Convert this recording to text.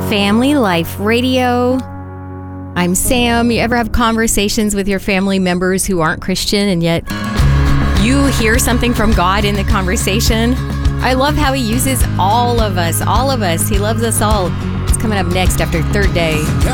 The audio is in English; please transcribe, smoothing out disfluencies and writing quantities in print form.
Family Life Radio. I'm Sam. You ever have conversations with your family members who aren't Christian and yet you hear something from God in the conversation? I love how he uses all of us. He loves us all. It's coming up next after Third Day.